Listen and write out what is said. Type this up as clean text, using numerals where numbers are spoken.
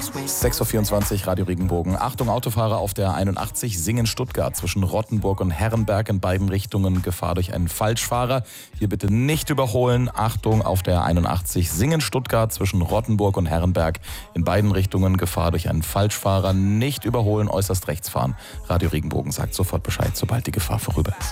6:24 Uhr, Radio Regenbogen. Achtung, Autofahrer auf der 81 Singen-Stuttgart zwischen Rottenburg und Herrenberg in beiden Richtungen. Gefahr durch einen Falschfahrer. Hier bitte nicht überholen. Achtung, auf der 81 Singen-Stuttgart zwischen Rottenburg und Herrenberg in beiden Richtungen. Gefahr durch einen Falschfahrer. Nicht überholen, äußerst rechts fahren. Radio Regenbogen sagt sofort Bescheid, sobald die Gefahr vorüber ist.